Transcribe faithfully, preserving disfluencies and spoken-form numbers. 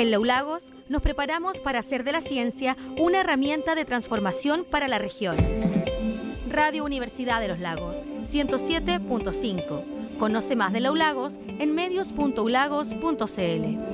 En Los Lagos nos preparamos para hacer de la ciencia una herramienta de transformación para la región. Radio Universidad de Los Lagos, ciento siete punto cinco. Conoce más de Los Lagos en medios punto u lagos punto c l.